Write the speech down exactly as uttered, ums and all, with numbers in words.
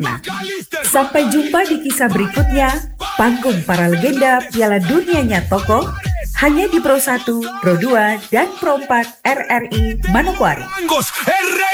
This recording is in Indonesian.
Sampai jumpa di kisah berikutnya, panggung para legenda Piala Dunianya Tokoh, hanya di Pro satu, Pro dua, dan Pro empat R R I Manokwari.